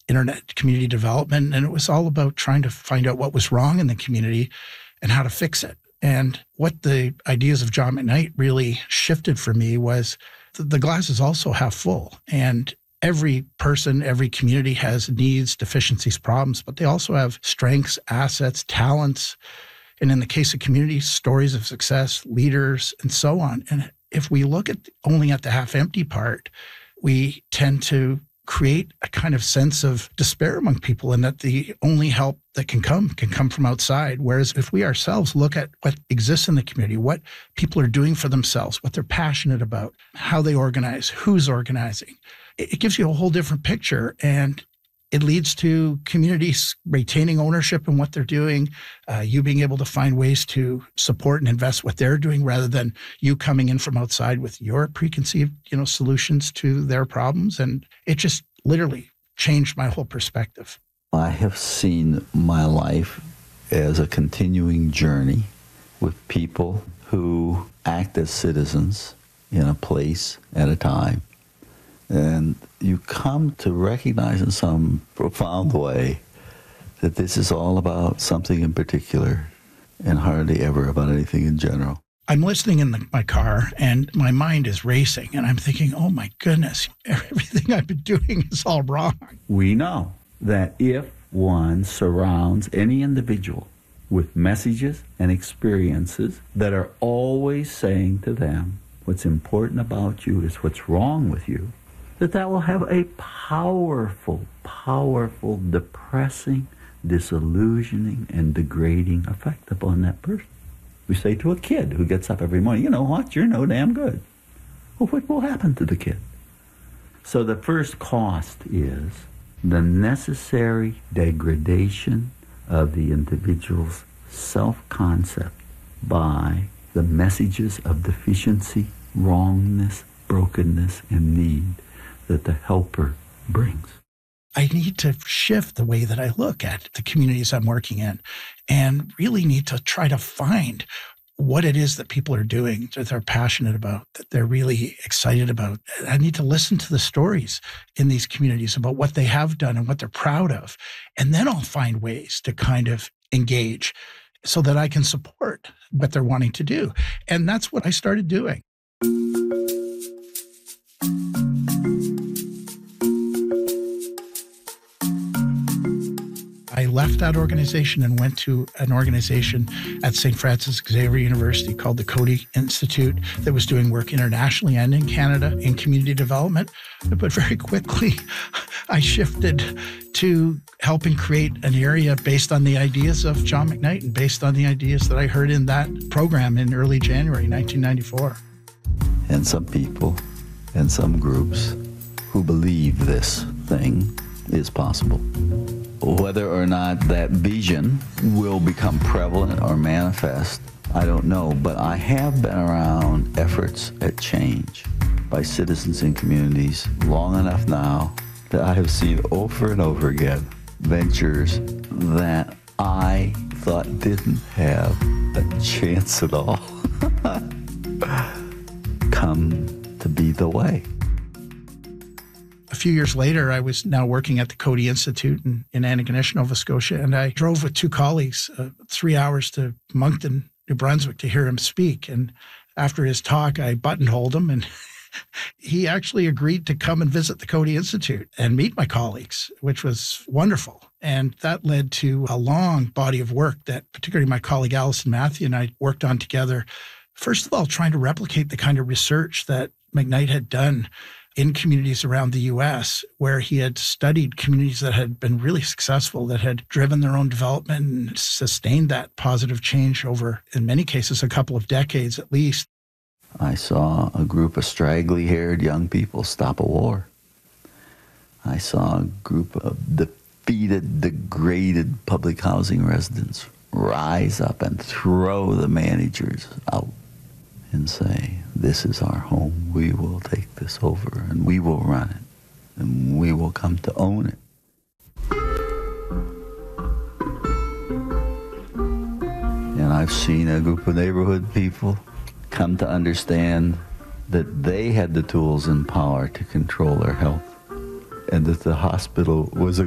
internet community development, and it was all about trying to find out what was wrong in the community and how to fix it. And what the ideas of John McKnight really shifted for me was the glass is also half full. And every person, every community has needs, deficiencies, problems, but they also have strengths, assets, talents. And in the case of communities, stories of success, leaders, and so on. And if we look at only at the half empty part, we tend to create a kind of sense of despair among people, and that the only help that can come from outside. Whereas if we ourselves look at what exists in the community, what people are doing for themselves, what they're passionate about, how they organize, who's organizing, it gives you a whole different picture. And it leads to communities retaining ownership in what they're doing, you being able to find ways to support and invest what they're doing rather than you coming in from outside with your preconceived, solutions to their problems. And it just literally changed my whole perspective. I have seen my life as a continuing journey with people who act as citizens in a place at a time. And you come to recognize in some profound way that this is all about something in particular and hardly ever about anything in general. I'm listening in my car and my mind is racing and I'm thinking, oh my goodness, everything I've been doing is all wrong. We know that if one surrounds any individual with messages and experiences that are always saying to them, what's important about you is what's wrong with you, that will have a powerful, depressing, disillusioning, and degrading effect upon that person. We say to a kid who gets up every morning, you know what, you're no damn good. Well, what will happen to the kid? So the first cost is the necessary degradation of the individual's self-concept by the messages of deficiency, wrongness, brokenness, and need that the helper brings. I need to shift the way that I look at the communities I'm working in and really need to try to find what it is that people are doing, that they're passionate about, that they're really excited about. I need to listen to the stories in these communities about what they have done and what they're proud of. And then I'll find ways to kind of engage so that I can support what they're wanting to do. And that's what I started doing. I left that organization and went to an organization at St. Francis Xavier University called the Coady Institute that was doing work internationally and in Canada in community development. But very quickly, I shifted to helping create an area based on the ideas of John McKnight and based on the ideas that I heard in that program in early January 1994. And some people and some groups who believe this thing is possible. Whether or not that vision will become prevalent or manifest, I don't know, but I have been around efforts at change by citizens in communities long enough now that I have seen over and over again ventures that I thought didn't have a chance at all come to be the way. A few years later, I was now working at the Coady Institute in Antigonish, Nova Scotia, and I drove with two colleagues 3 hours to Moncton, New Brunswick to hear him speak. And after his talk, I buttonholed him, and he actually agreed to come and visit the Coady Institute and meet my colleagues, which was wonderful. And that led to a long body of work that particularly my colleague Alison Matthew and I worked on together. First of all, trying to replicate the kind of research that McKnight had done in communities around the U.S., where he had studied communities that had been really successful, that had driven their own development and sustained that positive change over, in many cases, a couple of decades at least. I saw a group of straggly-haired young people stop a war. I saw a group of defeated, degraded public housing residents rise up and throw the managers out and say, this is our home, we will take this over, and we will run it, and we will come to own it. And I've seen a group of neighborhood people come to understand that they had the tools and power to control their health, and that the hospital was a